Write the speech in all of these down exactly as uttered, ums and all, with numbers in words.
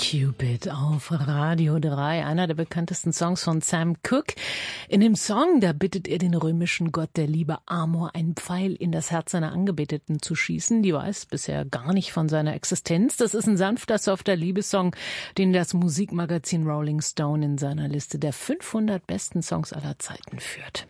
Cupid auf Radio drei, einer der bekanntesten Songs von Sam Cooke. In dem Song, da bittet er den römischen Gott der Liebe Amor, einen Pfeil in das Herz seiner Angebeteten zu schießen. Die weiß bisher gar nicht von seiner Existenz. Das ist ein sanfter, softer Liebessong, den das Musikmagazin Rolling Stone in seiner Liste der fünfhundert besten Songs aller Zeiten führt.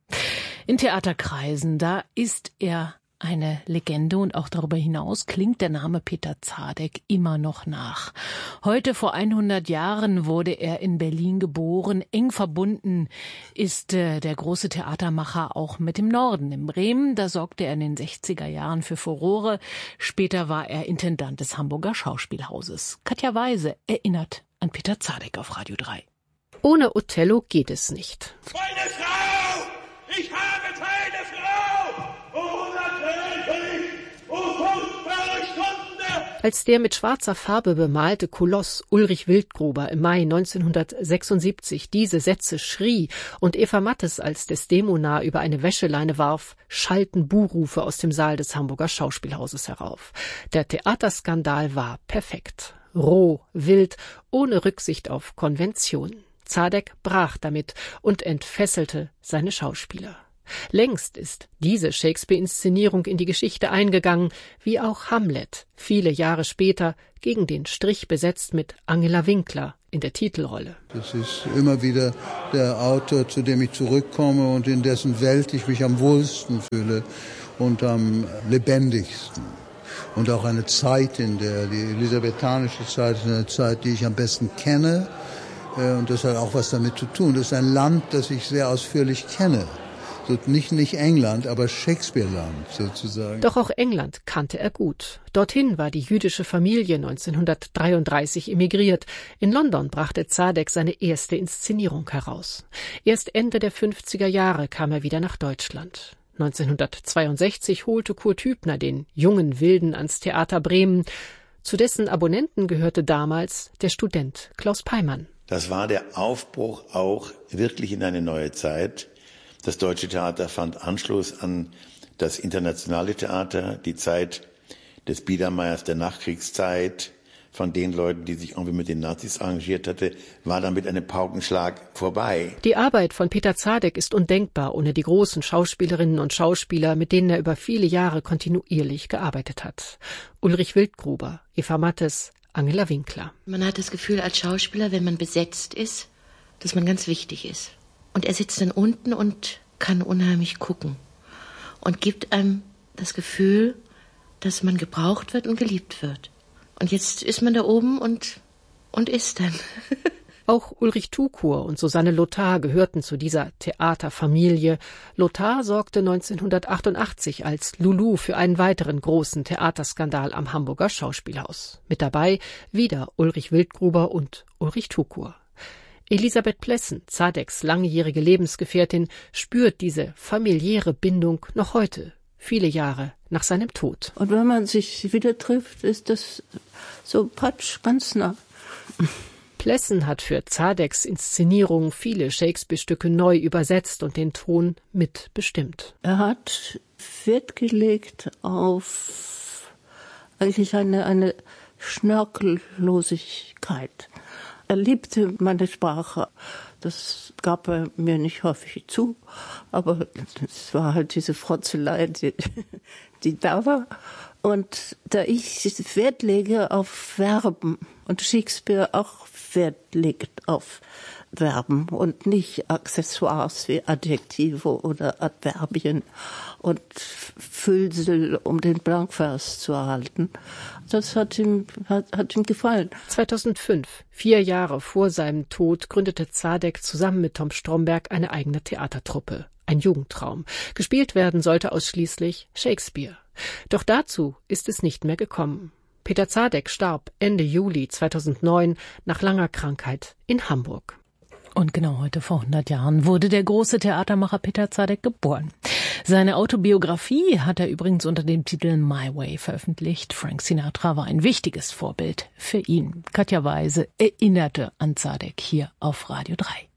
In Theaterkreisen, da ist er eine Legende und auch darüber hinaus klingt der Name Peter Zadek immer noch nach. Heute vor hundert Jahren wurde er in Berlin geboren. Eng verbunden ist äh, der große Theatermacher auch mit dem Norden. In Bremen, da sorgte er in den sechziger Jahren für Furore. Später war er Intendant des Hamburger Schauspielhauses. Katja Weise erinnert an Peter Zadek auf Radio drei. Ohne Othello geht es nicht. Meine Frau! Ich habe keine Frau! Oh, natürlich! Oh, furchtbare Stunde! Als der mit schwarzer Farbe bemalte Koloss Ulrich Wildgruber im Mai neunzehnhundertsechsundsiebzig diese Sätze schrie und Eva Mattes als Desdemona über eine Wäscheleine warf, schallten Buhrufe aus dem Saal des Hamburger Schauspielhauses herauf. Der Theaterskandal war perfekt. Roh, wild, ohne Rücksicht auf Konvention. Zadek brach damit und entfesselte seine Schauspieler. Längst ist diese Shakespeare-Inszenierung in die Geschichte eingegangen, wie auch Hamlet, viele Jahre später gegen den Strich besetzt mit Angela Winkler in der Titelrolle. Das ist immer wieder der Autor, zu dem ich zurückkomme und in dessen Welt ich mich am wohlsten fühle und am lebendigsten. Und auch eine Zeit, in der die elisabethanische Zeit ist eine Zeit, die ich am besten kenne. Und das hat auch was damit zu tun. Das ist ein Land, das ich sehr ausführlich kenne. So, nicht, nicht England, aber Shakespeare-Land sozusagen. Doch auch England kannte er gut. Dorthin war die jüdische Familie neunzehnhundertdreiunddreißig emigriert. In London brachte Zadek seine erste Inszenierung heraus. Erst Ende der fünfziger Jahre kam er wieder nach Deutschland. neunzehnhundertzweiundsechzig holte Kurt Hübner den jungen Wilden ans Theater Bremen. Zu dessen Abonnenten gehörte damals der Student Klaus Peimann. Das war der Aufbruch auch wirklich in eine neue Zeit. Das Deutsche Theater fand Anschluss an das internationale Theater, die Zeit des Biedermeiers der Nachkriegszeit, von den Leuten, die sich irgendwie mit den Nazis arrangiert hatte, war damit ein Paukenschlag vorbei. Die Arbeit von Peter Zadek ist undenkbar ohne die großen Schauspielerinnen und Schauspieler, mit denen er über viele Jahre kontinuierlich gearbeitet hat. Ulrich Wildgruber, Eva Mattes, Angela Winkler. Man hat das Gefühl als Schauspieler, wenn man besetzt ist, dass man ganz wichtig ist. Und er sitzt dann unten und kann unheimlich gucken und gibt einem das Gefühl, dass man gebraucht wird und geliebt wird. Und jetzt ist man da oben und, und ist dann. Auch Ulrich Tukur und Susanne Lothar gehörten zu dieser Theaterfamilie. Lothar sorgte neunzehnhundertachtundachtzig als Lulu für einen weiteren großen Theaterskandal am Hamburger Schauspielhaus. Mit dabei wieder Ulrich Wildgruber und Ulrich Tukur. Elisabeth Plessen, Zadeks langjährige Lebensgefährtin, spürt diese familiäre Bindung noch heute, viele Jahre nach seinem Tod. Und wenn man sich wieder trifft, ist das so patsch, ganz nah. Plessen hat für Zadeks Inszenierung viele Shakespeare-Stücke neu übersetzt und den Ton mitbestimmt. Er hat Wert gelegt auf eigentlich eine, eine Schnörkellosigkeit. Er liebte meine Sprache. Das gab er mir nicht häufig zu, aber es war halt diese Frotzelei, die, die da war. Und da ich Wert lege auf Verben und Shakespeare auch Wert legt auf Verben und nicht Accessoires wie Adjektive oder Adverbien und Füllsel, um den Blankvers zu erhalten. Das hat ihm, hat, hat ihm gefallen. zweitausendfünf, vier Jahre vor seinem Tod, gründete Zadek zusammen mit Tom Stromberg eine eigene Theatertruppe. Ein Jugendtraum. Gespielt werden sollte ausschließlich Shakespeare. Doch dazu ist es nicht mehr gekommen. Peter Zadek starb Ende Juli zweitausendneun nach langer Krankheit in Hamburg. Und genau heute vor hundert Jahren wurde der große Theatermacher Peter Zadek geboren. Seine Autobiografie hat er übrigens unter dem Titel My Way veröffentlicht. Frank Sinatra war ein wichtiges Vorbild für ihn. Katja Weise erinnerte an Zadek hier auf Radio drei.